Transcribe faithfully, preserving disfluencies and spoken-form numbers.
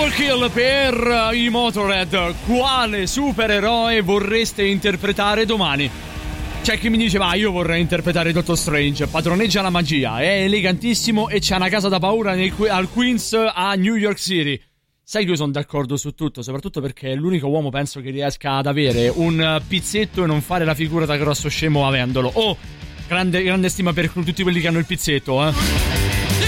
Overkill per i Motorhead. Quale supereroe vorreste interpretare domani? C'è chi mi dice, ma io vorrei interpretare Doctor Strange. Padroneggia la magia, è elegantissimo e c'ha una casa da paura nel, al Queens a New York City. Sai che io sono d'accordo su tutto, soprattutto perché è l'unico uomo penso che riesca ad avere un pizzetto e non fare la figura da grosso scemo avendolo. Oh, grande, grande stima per tutti quelli che hanno il pizzetto, eh.